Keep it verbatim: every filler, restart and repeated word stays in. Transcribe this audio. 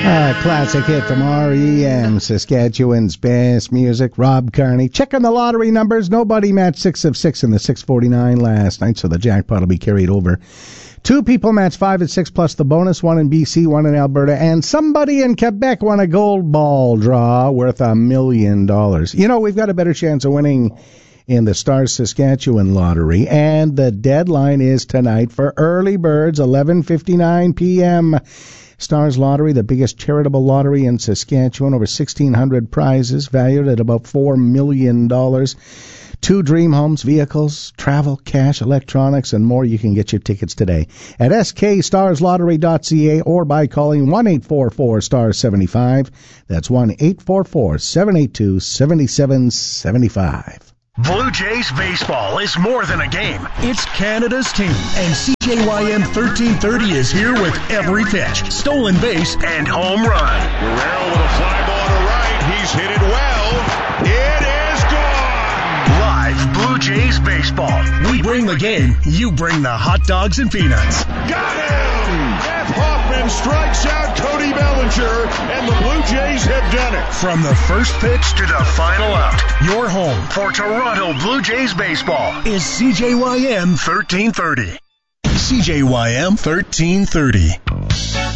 A classic hit from R E M, Saskatchewan's best music. Rob Kearney. Checking the lottery numbers. Nobody matched six of six in the six forty-nine last night, so the jackpot will be carried over. Two people matched five and six plus the bonus, one in B C, one in Alberta, and somebody in Quebec won a gold ball draw worth a million dollars. You know, we've got a better chance of winning in the Stars Saskatchewan lottery, and the deadline is tonight for early birds, eleven fifty-nine p.m. Stars Lottery, the biggest charitable lottery in Saskatchewan, over sixteen hundred prizes valued at about four million dollars. Two dream homes, vehicles, travel, cash, electronics, and more. You can get your tickets today at s k stars lottery dot c a or by calling one eight four four star seventy-five. That's one eight four four seven eight two seven seven seven five. Blue Jays baseball is more than a game. It's Canada's team, and C J Y M thirteen thirty is here with every pitch, stolen base, and home run. Guerrero with a fly ball to right. He's hit it well. It is gone. Live Blue Jays baseball. We bring the game. You bring the hot dogs and peanuts. Got him! Jeff Hoffman strikes out Cody Bellinger, and the Blue Jays have done it. From the first pitch to the final out, your home for Toronto Blue Jays baseball is C J Y M thirteen thirty. C J Y M thirteen thirty.